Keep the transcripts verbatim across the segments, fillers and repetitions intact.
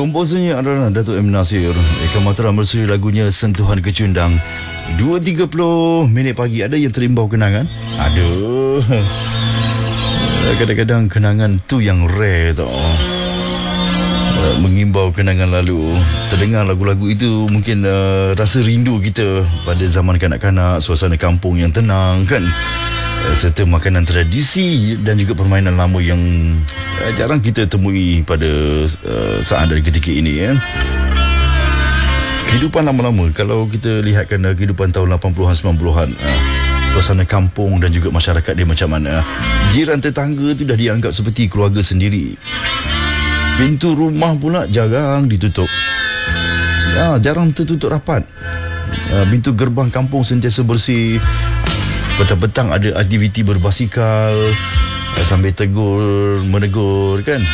Komposernya adalah Datuk M. Nasir. Eka Matra bersuri lagunya Sentuhan Kecundang. dua tiga puluh minit pagi. Ada yang terimbau kenangan? Aduh, kadang-kadang kenangan tu yang rare tau. Mengimbau kenangan lalu. Terdengar lagu-lagu itu mungkin uh, rasa rindu kita pada zaman kanak-kanak, suasana kampung yang tenang kan, uh, serta makanan tradisi dan juga permainan lama yang uh, jarang kita temui pada uh, saat dan ketika ini ya. Kehidupan lama-lama, kalau kita lihatkan uh, kehidupan tahun lapan puluhan sembilan puluhan, uh, suasana kampung dan juga masyarakat dia macam mana. Jiran tetangga tu dah dianggap seperti keluarga sendiri. Pintu rumah pula jarang ditutup, ya, jarang tertutup rapat. uh, Pintu gerbang kampung sentiasa bersih. Petang-petang ada aktiviti berbasikal, uh, sambil tegur menegur kan.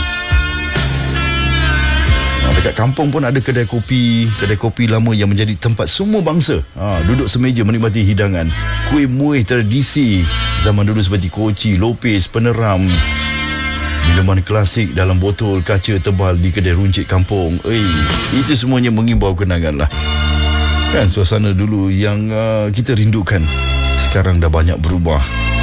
uh, Dekat kampung pun ada kedai kopi, kedai kopi lama yang menjadi tempat semua bangsa uh, duduk semeja menikmati hidangan. Kuih muih tradisi zaman dulu seperti koci, lopis, peneram, minuman klasik dalam botol kaca tebal di kedai runcit kampung. Eh, itu semuanya mengimbau kenangan lah. Kan, suasana dulu yang uh, kita rindukan sekarang dah banyak berubah.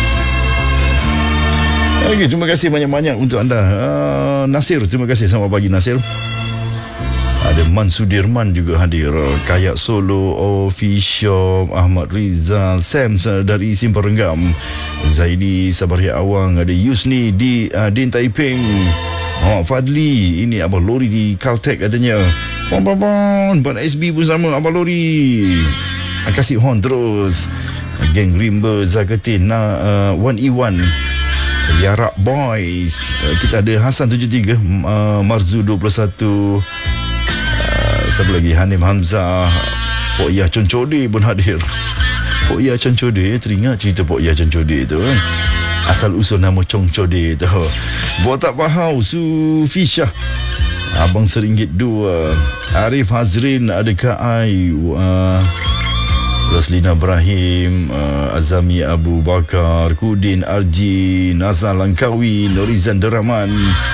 Okey, terima kasih banyak-banyak untuk anda. Uh, Nasir, terima kasih. Selamat pagi Nasir. Ada Man Sudirman juga hadir. Kayak Solo Official, Ahmad Rizal, Sam dari Simpang Renggam, Zaidi Sabaria Awang, ada Yusni di uh, Din Taiping, Muhammad Fadli, ini Abang Lori di Caltech katanya. Pon pon pon, Ban S B pun sama Abang Lori. Kasih horn terus. Geng Rimba Zakatin, nah, uh, one E one, Yarak Boys. Uh, kita ada Hasan tujuh tiga, uh, Marzu dua puluh satu, siapa lagi, Hanim Hamzah, Pok Yah Concode pun hadir. Pok Yah Concode, teringat cerita Pok Yah Concode tu kan. Asal usul nama Concode tu. Botak Pahau, Sufisha, Abang Seringgit dua, Arif Hazrin, ada Kak Ai, uh, Roslina Ibrahim, uh, Azami Abu Bakar, Kudin Arji, Nazal Langkawi, Norizan Deraman,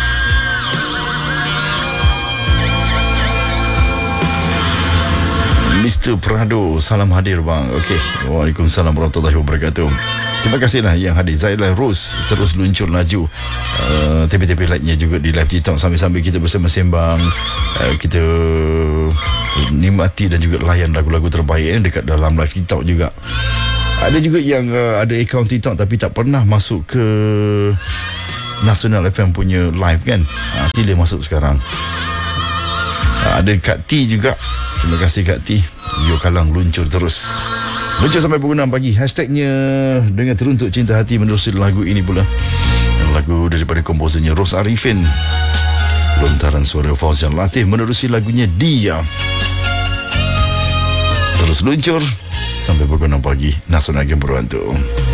Mister Prado, salam hadir bang. Okey, Waalaikumsalam warahmatullahi wabarakatuh. Terima kasihlah yang hadir. Zailah Rose terus luncur laju, uh, T P T P like-nya juga di live TikTok. Sambil-sambil kita bersama sembang, uh, kita nikmati dan juga layan lagu-lagu terbaik eh, dekat dalam live TikTok juga. Ada juga yang uh, ada akaun TikTok tapi tak pernah masuk ke Nasional F M punya live kan. uh, Sila masuk sekarang. uh, Ada Kak T juga. Terima kasih Kak T. Yo Kalang luncur terus. Luncur sampai pukul enam pagi. Hashtagnya dengan teruntuk cinta hati menerusi lagu ini pula. Lagu daripada komposernya Ros Arifin. Lontaran suara Fauzian Latif menerusi lagunya Dia. Terus luncur sampai pukul enam pagi. Nasional Game Berantu.